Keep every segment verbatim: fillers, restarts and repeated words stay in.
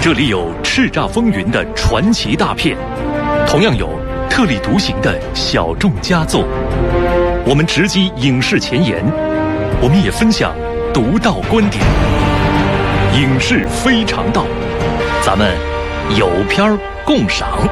这里有叱咤风云的传奇大片，同样有特立独行的小众佳作。我们直击影视前沿，我们也分享独到观点。影视非常道，咱们有片共赏。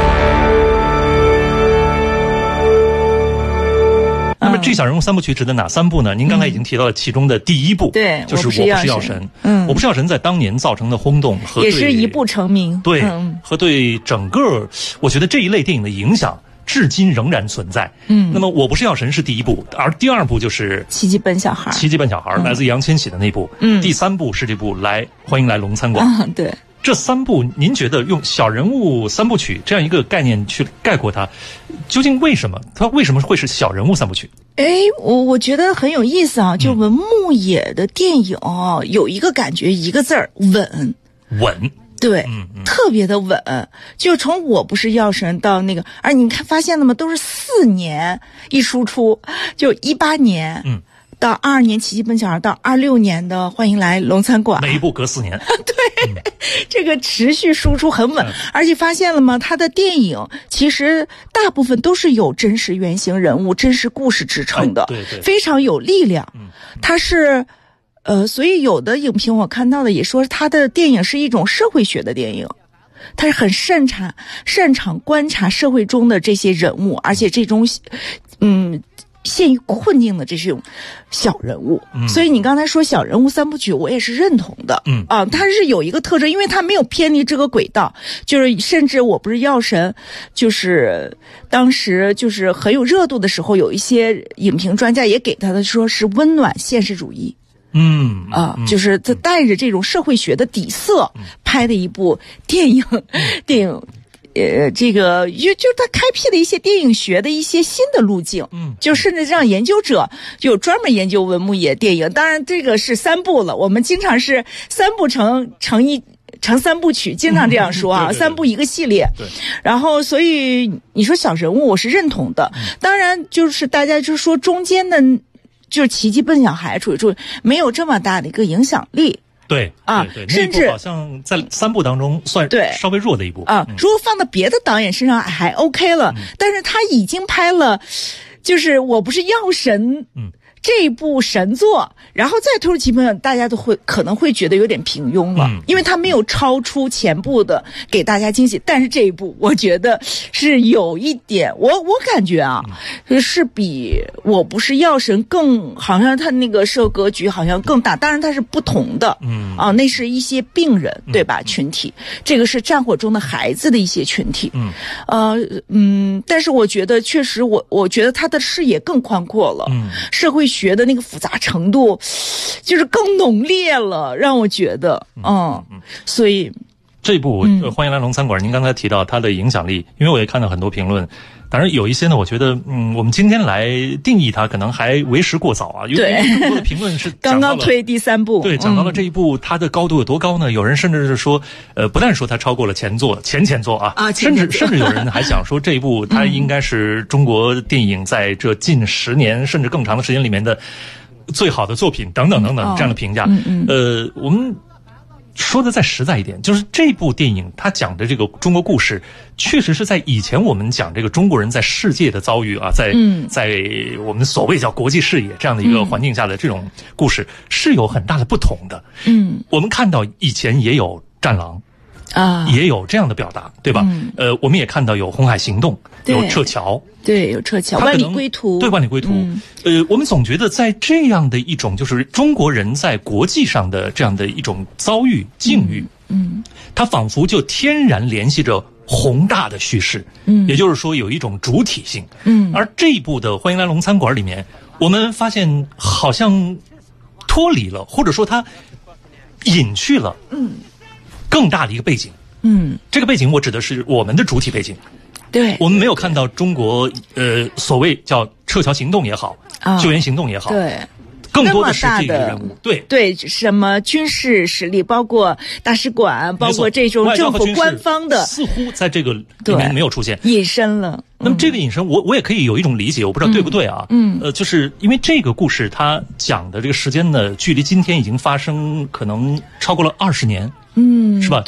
那么这小人物三部曲指的哪三部呢？您刚才已经提到了其中的第一部， 对， 就是我不是药神。嗯，我不是药神在当年造成的轰动和也是一步成名， 对，嗯、和对整个我觉得这一类电影的影响至今仍然存在。嗯，那么我不是药神是第一部，而第二部就是奇迹笨小孩， 奇迹笨小孩、嗯、来自易烊千玺的那部。嗯，第三部是这部来欢迎来龙餐馆。 嗯，对。 这三部，您觉得用小人物三部曲这样一个概念去概括它，究竟为什么？它为什么会是小人物三部曲？ 哎，我我觉得很有意思啊！就文牧野的电影、啊嗯、有一个感觉，一个字儿稳。 稳。 对、 嗯嗯， 特别的稳。就从我不是药神到那个，而你看发现了吗？都是四年一输出，就一八年。嗯。到二二年奇迹笨小孩，到二六年的欢迎来龙餐馆， 每一部隔四年。 对、嗯，这个持续输出很稳、嗯，而且发现了吗？他的电影其实大部分都是有真实原型人物、真实故事支撑的， 嗯、对对， 非常有力量。 嗯， 他是，呃，所以有的影评我看到的也说他的电影是一种社会学的电影。他是很擅长擅长观察社会中的这些人物，而且这种，嗯。陷于困境的这种小人物、嗯、所以你刚才说小人物三部曲我也是认同的。嗯啊，它是有一个特征，因为它没有偏离这个轨道，就是甚至我不是药神，就是当时就是很有热度的时候，有一些影评专家也给他的说是温暖现实主义。 嗯啊，就是他带着这种社会学的底色拍的一部电影、嗯、电影呃，这个就就他开辟了一些电影学的一些新的路径，嗯，就甚至让研究者就专门研究文牧野电影。当然，这个是三部了，我们经常是三部成成一成三部曲，经常这样说啊，嗯、对对对三部一个系列。 对。 然后，所以你说小人物，我是认同的。嗯、当然，就是大家就说中间的，就是奇迹笨小孩，处于处没有这么大的一个影响力。 对啊， 对对甚至好像在三部当中算稍微弱的一部啊、嗯。如果放到别的导演身上还 OK 了，嗯、但是他已经拍了，就是我不是药神，嗯，这部神作，然后再推出奇本，大家都会可能会觉得有点平庸了，嗯、因为他没有超出前部的给大家惊喜。但是这一部，我觉得是有一点，我我感觉啊，嗯、是比我不是药神更，好像他那个设格局好像更大。当然它是不同的，嗯啊，那是一些病人对吧？嗯、群体，这个是战火中的孩子的一些群体，嗯呃嗯，但是我觉得确实我，我我觉得他的视野更宽阔了，嗯，社会学的那个复杂程度就是更浓烈了，让我觉得，嗯，嗯所以这部《欢迎来龙餐馆》，您刚才提到它的影响力，因为我也看到很多评论。当然有一些呢，我觉得，嗯，我们今天来定义它，可能还为时过早啊。 对， 有很多的评论是刚刚推第三部， 对，讲到了这一部它的高度有多高呢？嗯、有人甚至是说，呃，不但说它超过了前作、前前作啊， 啊， 甚至甚至有人还想说这一部它应该是中国电影在这近十年甚至更长的时间里面的最好的作品，等等等等这样的评价。 嗯嗯， 呃，我们。说的再实在一点，就是这部电影它讲的这个中国故事，确实是在以前我们讲这个中国人在世界的遭遇啊，在、嗯、在我们所谓叫国际视野这样的一个环境下的这种故事、嗯、是有很大的不同的。嗯，我们看到以前也有战狼啊， 也有这样的表达，对吧？嗯、呃，我们也看到有红海行动，有撤侨。 对，有撤侨，万里归途。 对，万里归途。嗯、呃，我们总觉得在这样的一种就是中国人在国际上的这样的一种遭遇境遇，嗯，它仿佛就天然联系着宏大的叙事，嗯，也就是说有一种主体性，嗯。而这一部的《欢迎来龙餐馆》里面，我们发现好像脱离了，或者说它隐去了，嗯，更大的一个背景，嗯，这个背景我指的是我们的主体背景。 对， 我们没有看到中国呃所谓叫撤侨行动也好，啊、救援行动也好， 对， 更多的是这个人物，对对，什么军事实力，包括大使馆，包括这种政府官方的， 似乎在这个里面没有出现， 隐身了。 那么这个隐身，我我也可以有一种理解，我不知道对不对啊？嗯，呃，就是因为这个故事它讲的这个时间呢，距离今天已经发生可能超过了二十年，嗯，是吧？ 对。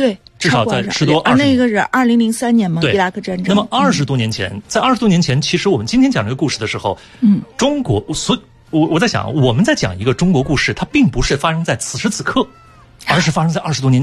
至少在十多啊， 二十年。 那个是二零零三年吗？ 对， 伊拉克战争。 那么二十多年前，嗯、在二十多年前，其实我们今天讲这个故事的时候，嗯，中国所我我在想，我们在讲一个中国故事，它并不是发生在此时此刻，而是发生在二十多年前。